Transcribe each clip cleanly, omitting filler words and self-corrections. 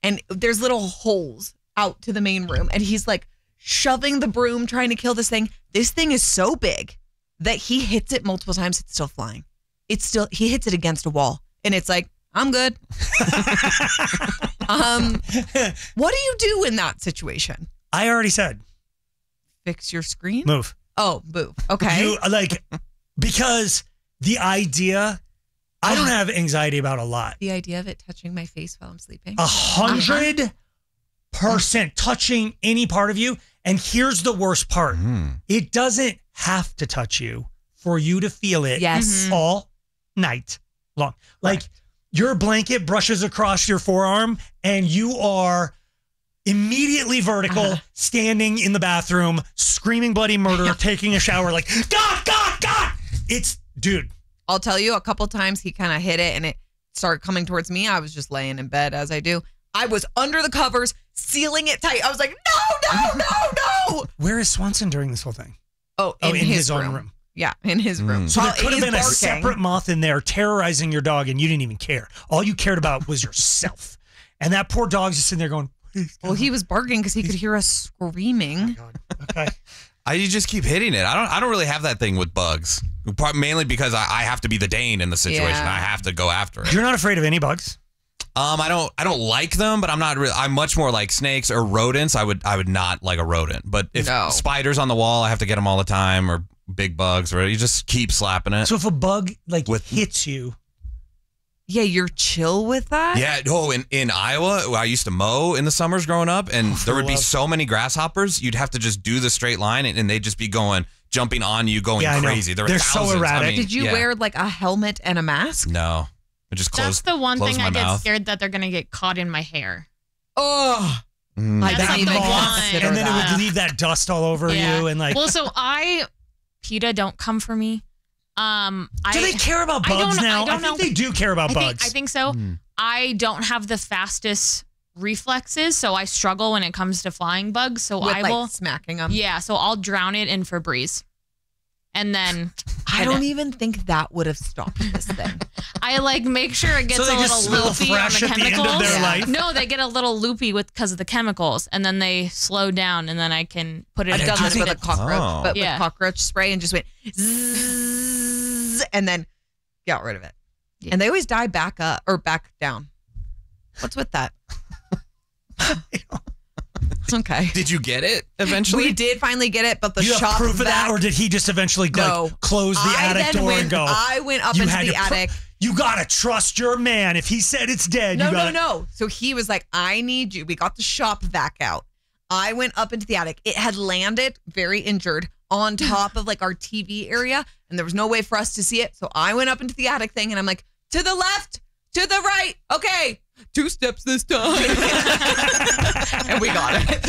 and there's little holes out to the main room, and he's like shoving the broom, trying to kill this thing. This thing is so big that he hits it multiple times. It's still flying. He hits it against a wall, and it's like, I'm good. What do you do in that situation? I already said. Fix your screen? Move. Oh, move. Okay. Because the idea, I don't have anxiety about a lot. The idea of it touching my face while I'm sleeping. 100% touching any part of you. And here's the worst part. It doesn't have to touch you for you to feel it all night long. Like your blanket brushes across your forearm and you are immediately vertical, standing in the bathroom, screaming bloody murder, taking a shower like, God, God, God. Dude. I'll tell you, a couple times he kind of hit it and it started coming towards me. I was just laying in bed as I do. I was under the covers, sealing it tight. I was like, no. Where is Swanson during this whole thing? Oh, in his own room. Yeah, in his room. So there could have been a separate moth in there terrorizing your dog and you didn't even care. All you cared about was yourself. And that poor dog's just sitting there going, please. Well, he was barking because he could hear us screaming. Oh, okay. You just keep hitting it. I don't really have that thing with bugs. Mainly because I have to be the Dane in the situation. Yeah. I have to go after it. You're not afraid of any bugs? I don't like them, but I'm much more like snakes or rodents. I would not like a rodent. But if spiders on the wall, I have to get them all the time, or big bugs, or you just keep slapping it. So if a bug hits you. Yeah, you're chill with that? Yeah. Oh, in Iowa, I used to mow in the summers growing up, and there would be so many grasshoppers, you'd have to just do the straight line, and they'd just be jumping on you, going crazy. They're so erratic. Did you wear like a helmet and a mask? No. I just closed. That's the one thing I get mouth. scared that they're going to get caught in my hair. Oh. That's like the one. And then it would leave that dust all over you. And well, so PETA don't come for me. Do they care about bugs now? I think they do care about bugs. I think so. I don't have the fastest reflexes, so I struggle when it comes to flying bugs. So With, I will smacking them. Yeah, so I'll drown it in Febreze, and I don't even think that would have stopped this thing. I make sure it gets a little loopy on the chemicals. No, they get a little loopy because of the chemicals, and then they slow down, and then I can put it. I've done this with a cockroach, but with cockroach spray, and just went zzz, and then got rid of it. Yeah. And they always die back up or back down. What's with that? It's okay. Did you get it eventually? We did finally get it, but the you shop have proof of that, or did he just eventually close the attic door and go? I went up into the attic. You gotta trust your man. If he said it's dead, No. So he was like, I need you. We got the shop vac out. I went up into the attic. It had landed very injured on top of our TV area, and there was no way for us to see it. So I went up into the attic thing, and I'm like, to the left, to the right. Okay. 2 steps this time. And we got it.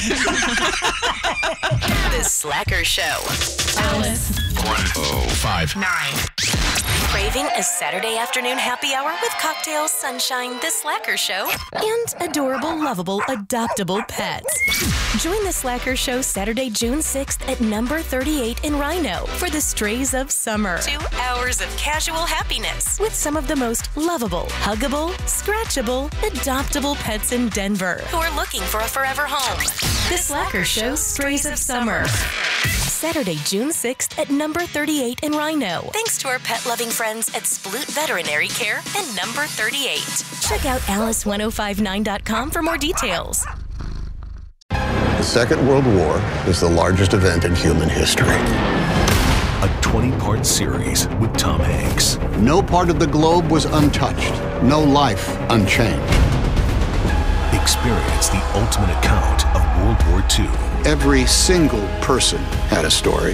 The Slacker Show. Alice. 1059. Craving a Saturday afternoon happy hour with cocktails, sunshine, The Slacker Show, and adorable, lovable, adoptable pets. Join The Slacker Show Saturday, June 6th at number 38 in Rhino for the Strays of Summer. 2 hours of casual happiness with some of the most lovable, huggable, scratchable, adoptable pets in Denver who are looking for a forever home. The Slacker Show Strays of Summer. Saturday, June 6th at number 38 in Rhino. Thanks to our pet-loving friends at Sploot Veterinary Care and number 38. Check out Alice1059.com for more details. The Second World War is the largest event in human history. A 20-part series with Tom Hanks. No part of the globe was untouched. No life unchanged. Experience the ultimate account of World War II. Every single person had a story.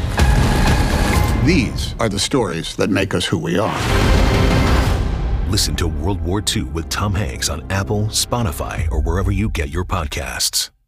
These are the stories that make us who we are. Listen to World War II with Tom Hanks on Apple, Spotify, or wherever you get your podcasts.